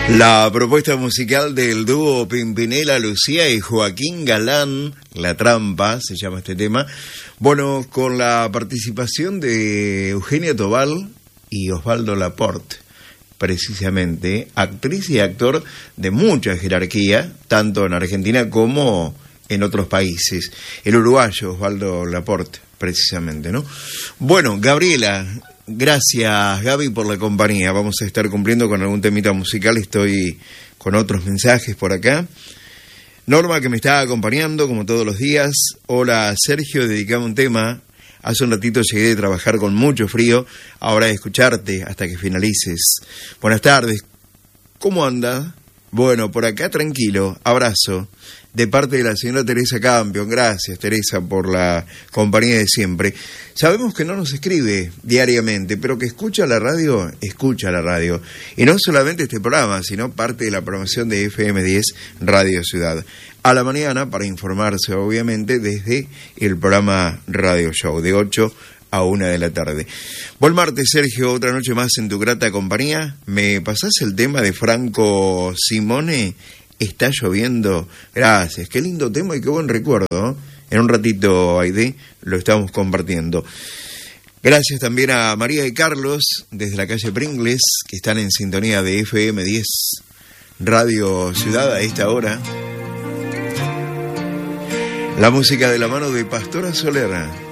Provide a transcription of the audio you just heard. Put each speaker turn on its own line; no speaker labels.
La propuesta musical del dúo Pimpinela Lucía y Joaquín Galán, La Trampa, se llama este tema. Bueno, con la participación de Eugenia Tobal y Osvaldo Laporte, precisamente, actriz y actor de mucha jerarquía, tanto en Argentina como en otros países. El uruguayo Osvaldo Laporte, precisamente, ¿no? Bueno, Gabriela, gracias, Gaby, por la compañía. Vamos a estar cumpliendo con algún temita musical. Estoy con otros mensajes por acá. Norma, que me está acompañando como todos los días. Hola, Sergio, dedicame un tema. Hace un ratito llegué de trabajar con mucho frío. Ahora de escucharte hasta que finalices. Buenas tardes. ¿Cómo anda? Bueno, por acá tranquilo. Abrazo. De parte de la señora Teresa Campion. Gracias, Teresa, por la compañía de siempre. Sabemos que no nos escribe diariamente, pero que escucha la radio. Y no solamente este programa, sino parte de la programación de FM10 Radio Ciudad. A la mañana, para informarse, obviamente, desde el programa Radio Show, de 8 a 1 de la tarde. Buen martes, Sergio, otra noche más en tu grata compañía. ¿Me pasás el tema de Franco Simone? Está lloviendo. Gracias, qué lindo tema y qué buen recuerdo, ¿no? En un ratito, Aide, lo estamos compartiendo. Gracias también a María y Carlos, desde la calle Pringles, que están en sintonía de FM10 Radio Ciudad a esta hora. La música de la mano de Pastora Solera.